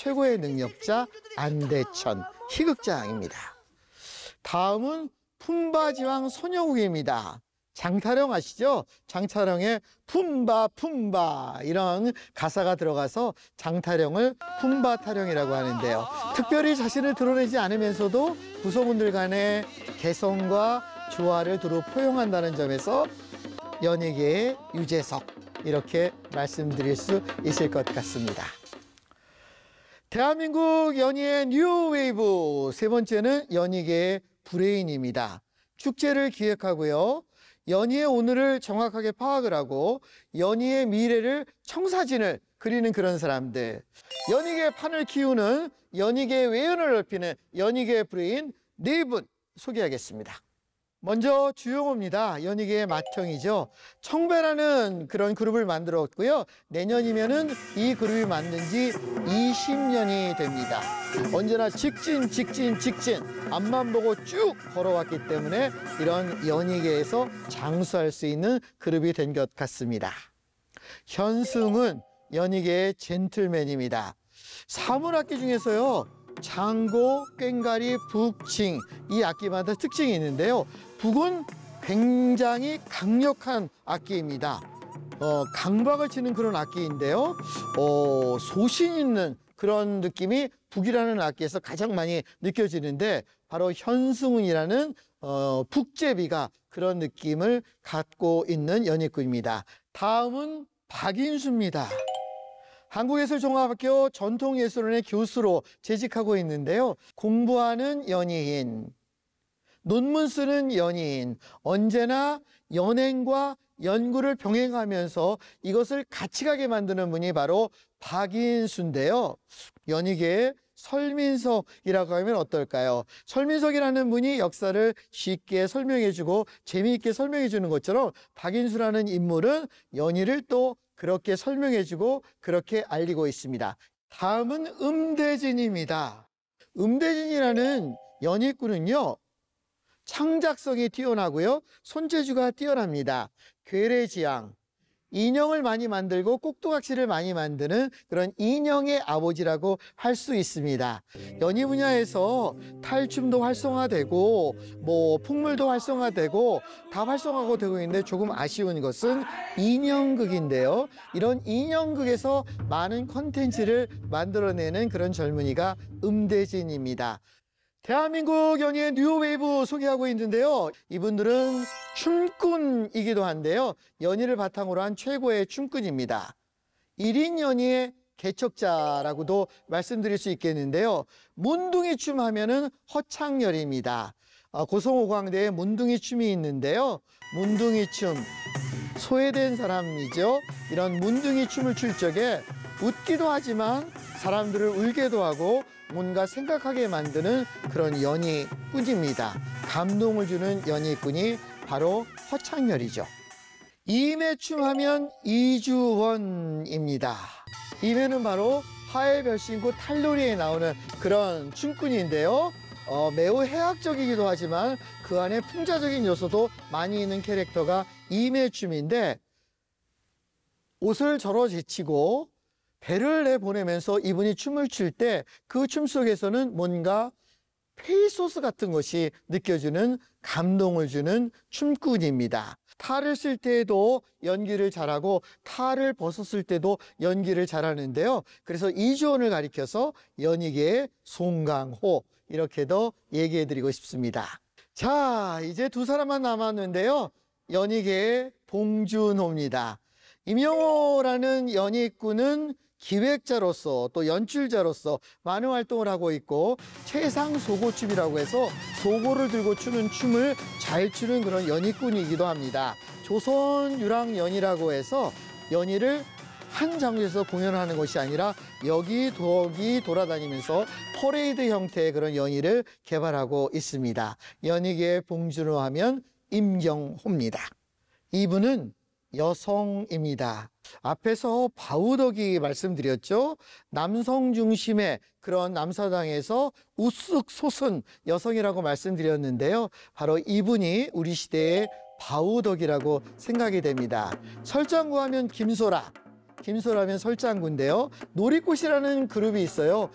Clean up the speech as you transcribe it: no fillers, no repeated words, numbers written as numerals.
최고의 능력자 안대천 희극장입니다. 다음은 품바지왕 손영욱입니다. 장타령 아시죠? 장타령의 품바 품바 이런 가사가 들어가서 장타령을 품바타령이라고 하는데요. 특별히 자신을 드러내지 않으면서도 구성원들 간의 개성과 조화를 두루 포용한다는 점에서 연예계의 유재석 이렇게 말씀드릴 수 있을 것 같습니다. 대한민국 연예의 뉴웨이브 세 번째는 연예계의 브레인입니다. 축제를 기획하고요. 연희의 오늘을 정확하게 파악을 하고 연희의 미래를 청사진을 그리는 그런 사람들, 연희계의 판을 키우는 연희계의 외연을 넓히는 연희계의 브레인 네 분 소개하겠습니다. 먼저 주용호입니다. 연희계의 맏형이죠. 청배라는 그런 그룹을 만들었고요. 내년이면은 이 그룹이 만든 지 20년이 됩니다. 언제나 직진 앞만 보고 쭉 걸어왔기 때문에 이런 연희계에서 장수할 수 있는 그룹이 된 것 같습니다. 현승은 연희계의 젠틀맨입니다. 사물악기 중에서요. 장고, 꽹과리, 북칭 이 악기마다 특징이 있는데요. 북은 굉장히 강력한 악기입니다. 강박을 치는 그런 악기인데요. 소신 있는 그런 느낌이 북이라는 악기에서 가장 많이 느껴지는데 바로 현승훈이라는 북제비가 그런 느낌을 갖고 있는 연희꾼입니다. 다음은 박인수입니다. 한국예술종합학교 전통예술원의 교수로 재직하고 있는데요. 공부하는 연예인, 논문 쓰는 연예인, 언제나 연행과 연구를 병행하면서 이것을 같이 가게 만드는 분이 바로 박인수인데요. 연희계의 설민석이라고 하면 어떨까요? 설민석이라는 분이 역사를 쉽게 설명해주고 재미있게 설명해주는 것처럼 박인수라는 인물은 연희를 또 그렇게 설명해주고 그렇게 알리고 있습니다. 다음은 음대진입니다. 음대진이라는 연희꾼은요. 창작성이 뛰어나고요. 손재주가 뛰어납니다. 괴뢰지향, 인형을 많이 만들고 꼭두각시를 많이 만드는 그런 인형의 아버지라고 할 수 있습니다. 연희 분야에서 탈춤도 활성화되고 풍물도 활성화되고 다 활성화하고 되고 있는데 조금 아쉬운 것은 인형극인데요. 이런 인형극에서 많은 콘텐츠를 만들어내는 그런 젊은이가 음대진입니다. 대한민국 연예의 뉴웨이브 소개하고 있는데요. 이분들은 춤꾼이기도 한데요. 연희를 바탕으로 한 최고의 춤꾼입니다. 1인 연희의 개척자라고도 말씀드릴 수 있겠는데요. 문둥이 춤 하면은 허창열입니다. 고성호광대에 문둥이 춤이 있는데요. 문둥이 춤, 소외된 사람이죠. 이런 문둥이 춤을 출 적에 웃기도 하지만 사람들을 울게도 하고 뭔가 생각하게 만드는 그런 연희꾼입니다. 감동을 주는 연희꾼이 바로 허창열이죠. 이매춤 하면 이주원입니다. 이매는 바로 하회별신구 탈놀이에 나오는 그런 춤꾼인데요. 매우 해학적이기도 하지만 그 안에 풍자적인 요소도 많이 있는 캐릭터가 이매춤인데 옷을 절어 제치고 배를 내보내면서 이분이 춤을 출 때 그 춤 속에서는 뭔가 페이소스 같은 것이 느껴지는 감동을 주는 춤꾼입니다. 탈을 쓸 때에도 연기를 잘하고 탈을 벗었을 때도 연기를 잘하는데요. 그래서 이주원을 가리켜서 연희계의 송강호 이렇게도 얘기해드리고 싶습니다. 자, 이제 두 사람만 남았는데요. 연희계의 봉준호입니다. 임영호라는 연희꾼은 기획자로서 또 연출자로서 많은 활동을 하고 있고 최상소고춤이라고 해서 소고를 들고 추는 춤을 잘 추는 그런 연희꾼이기도 합니다. 조선유랑연희라고 해서 연희를 한 장소에서 공연하는 것이 아니라 여기저기 돌아다니면서 퍼레이드 형태의 그런 연희를 개발하고 있습니다. 연희계의 봉준호 하면 임경호입니다. 이분은 여성입니다. 앞에서 바우덕이 말씀드렸죠. 남성 중심의 그런 남사당에서 우쓱 솟은 여성이라고 말씀드렸는데요. 바로 이분이 우리 시대의 바우덕이라고 생각이 됩니다. 설장구 하면 김소라, 김소라면 설장구인데요. 놀이꽃이라는 그룹이 있어요.